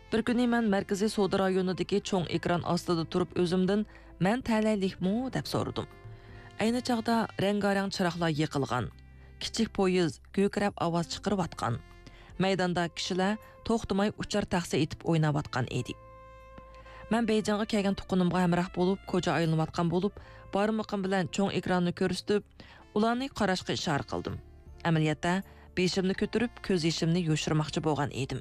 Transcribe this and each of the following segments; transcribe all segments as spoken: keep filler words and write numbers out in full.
Bir kuni men markaziy savdo rayonidagi cho'ng ekran ostida turib o'zimdan "Men talaylikmi?" deb so'radim. Ayni chaqda rangarang chiroqlar yiqilgan, kichik poyezd ko'krab ovoz chiqarayotgan. Maydonda kishilar to'xtamay uchar taxsi etib o'ynayotgan edi. Men Beyjingga kelgan tuqqunimga hamroh bo'lib, ko'cha aylanayotgan bo'lib, barmoqim bilan cho'ng ekranni ko'rsatib, ularni qarashga ishora qildim. Amaliyotda beshimni ko'tarib, ko'z yeshimni yoshirmoqchi bo'lgan edim.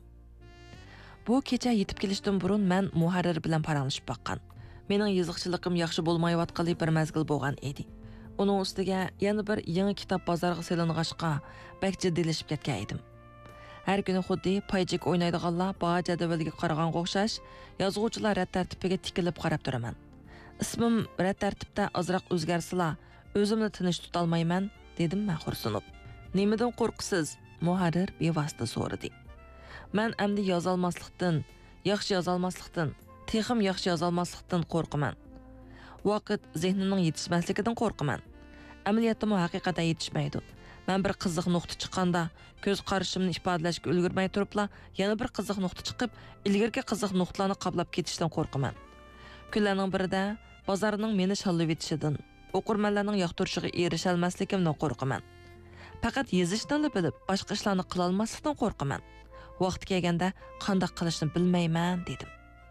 Bu kecha yetib kelishdan burun men muharrir bilan paranglashib baqqan. Mening yoziqchilikim yaxshi bo'lmayotganli bir mazgil bo'lgan edi. Uning ustiga yana bir yangi kitob bozorga seling'ashqa bak jiddiylashib ketgan edim. Har kuni xuddi payjik o'ynaydiganlar baho jadvaliga qaraganga o'xshash yozuvchilar rad tartibiga tikilib qarab turaman. Ismim rad tartibda ozroq o'zgarsila, o'zimni tinch tuta olmayman, dedim men xursunib. Nimadan qo'rqsiz? Muharrir bevosita so'radi. Men endi yozolmaslikdan, yaxshi yozolmaslikdan, texim yaxshi yozolmaslikdan qo'rqaman. Vaqt zehnining yetishmasligidan qo'rqaman. Amaliyotda mu haqiqatan yetishmaydi. Men bir qiziq nuqta chiqqanda ko'z qarashimni ifodalashga ulgurmay turibla, yana bir qiziq nuqta chiqib, ilgirki qiziq nuqtalarni qoplab ketishdan qo'rqaman. Kunlarning birida bozorning meni shallab etishidan, o'qirmanlarning yoqtirishiga erisha olmasligimdan qo'rqaman. Faqat yozishni bilib, boshqa ishlarni qila olmaslikdan qo'rqaman. Vaqt kelganda qanday qilishni bilmayman, dedim.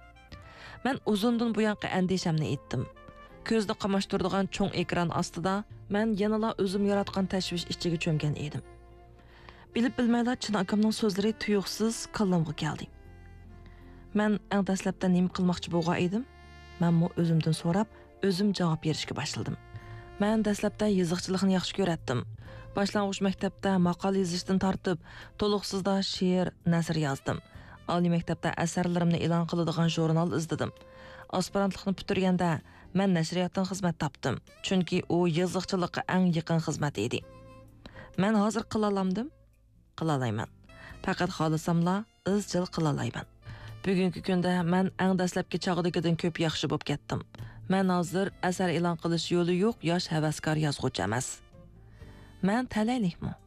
Men uzundan buyoqqa andishamni aytdim. Ko'zni qamashtiradigan cho'ng ekran ostida men yanala o'zim yaratgan tashvish ichiga cho'mgan edim. Bilib bilmaylar chin akamning so'zlari tuyuqsiz qallamga keldi. Men eng dastlabda nima qilmoqchi bo'lgan edim? Men mu o'zimdan so'rab, o'zim javob berishga boshladim. Men dastlabda yoziqchilikni yaxshi ko'ratdim. Boshlang'ich maktabda maqola yozishdan tortib, to'liqsizda she'r, nasr yozdim. Oliy maktabda asarlarimni e'lon qiladigan jurnal izladim. Aspirantlikni bitirganda men nashriyotdan xizmat topdim, chunki u yoziqchilikqa eng yaqin xizmat edi. Men hozir qila olamdim? Qila olmayman. Faqat xohlasamla izchil qila olmayman. Bugungi kunda men eng dastlabki chog'dagidan ko'p yaxshi bo'lib ketdim. Men hozir asar e'lon qilish yo'li yo'q yosh havaskor yozuvchi emas. Men talaylikmi?